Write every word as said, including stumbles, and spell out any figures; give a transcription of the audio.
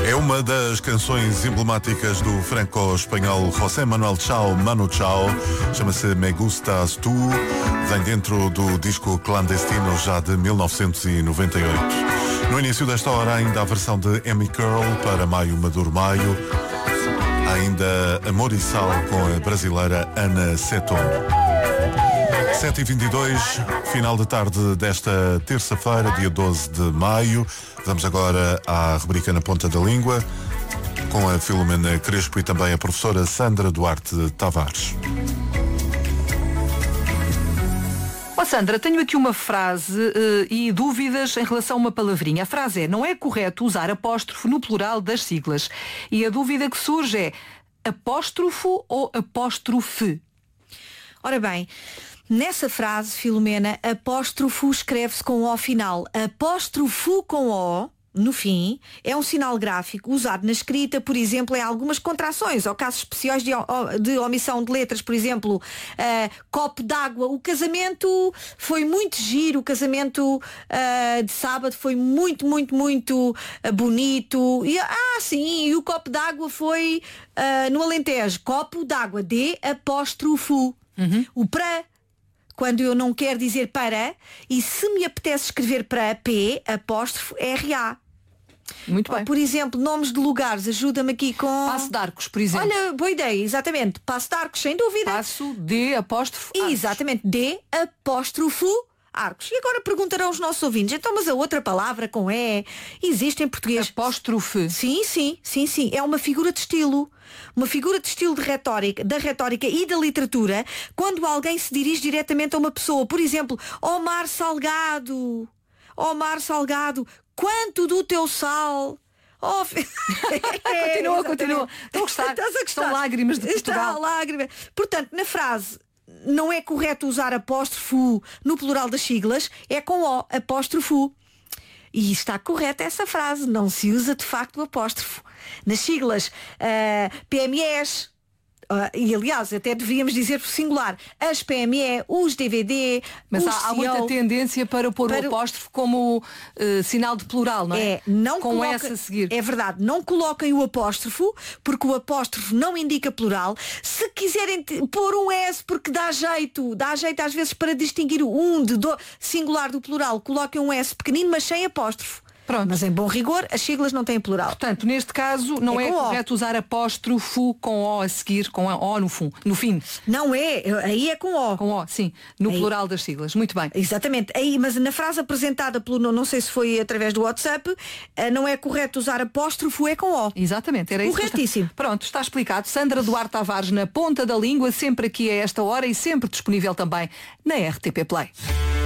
É uma das canções emblemáticas do franco-espanhol José Manuel Chao Manu Chao. Chama-se Me Gustas Tu. Vem dentro do disco Clandestino já de mil novecentos e noventa e oito. No início desta hora ainda a versão de Amy Curl para Maio Maduro Maio. Ainda Amor e Sal com a brasileira Ana Seton. sete e vinte e dois, final de tarde desta terça-feira, dia doze de maio. Vamos agora à rubrica Na Ponta da Língua, com a Filomena Crespo e também a professora Sandra Duarte Tavares. Ó Sandra, tenho aqui uma frase uh, e dúvidas em relação a uma palavrinha. A frase é: não é correto usar apóstrofo no plural das siglas. E a dúvida que surge é apóstrofo ou apóstrofe? Ora bem, nessa frase, Filomena, apóstrofo escreve-se com O final. Apóstrofo com O, no fim, é um sinal gráfico usado na escrita, por exemplo, em algumas contrações ou casos especiais de, de omissão de letras. Por exemplo, uh, copo d'água. O casamento foi muito giro. O casamento uh, de sábado foi muito, muito, muito uh, bonito. E, ah, sim, e o copo d'água foi uh, no Alentejo. Copo d'água. D apóstrofo. Uhum. O para, quando eu não quero dizer para, e se me apetece escrever para, P, apóstrofo, R A. Muito bem. Por exemplo, nomes de lugares, ajuda-me aqui com... Passo de Arcos, por exemplo. Olha, boa ideia, exatamente. Passo de Arcos, sem dúvida. Passo D, apóstrofo, Arcos. Exatamente, D, apóstrofo, Arcos. E agora perguntarão os nossos ouvintes, então, mas a outra palavra com E existe em português? Apóstrofe. Sim, sim, sim, sim. É uma figura de estilo. Uma figura de estilo de retórica, da retórica e da literatura, quando alguém se dirige diretamente a uma pessoa. Por exemplo, ó Mar Salgado, ó Mar Salgado, quanto do teu sal? Oh, é, continua, continua. Estou a gostar. Estás a gostar. São lágrimas de Portugal. Está lágrima. Portanto, na frase, não é correto usar apóstrofo no plural das siglas, é com O, apóstrofo. E está correta essa frase, não se usa de facto o apóstrofo. Nas siglas uh, P M Es, uh, e aliás até devíamos dizer por singular, as P M E, os D V D, mas os há, há muita tendência para pôr para o apóstrofo como uh, sinal de plural, não é? É, não com coloca, essa a seguir. É verdade, não coloquem o apóstrofo, porque o apóstrofo não indica plural. Se quiserem t- pôr um S, porque dá jeito, dá jeito às vezes para distinguir o um de do, singular do plural, coloquem um S pequenino, mas sem apóstrofo. Pronto. Mas em bom rigor, as siglas não têm plural. Portanto, neste caso, não é, é correto usar apóstrofo com O a seguir, com O no, fun, no fim. Não é, aí é com O. Com O, sim, no aí. Plural das siglas. Muito bem. Exatamente. Aí, mas na frase apresentada pelo, não sei se foi através do WhatsApp, não é correto usar apóstrofo, é com O. Exatamente, era isso. Corretíssimo. Está... Pronto, está explicado. Sandra Duarte Tavares na ponta da língua, sempre aqui a esta hora e sempre disponível também na R T P Play.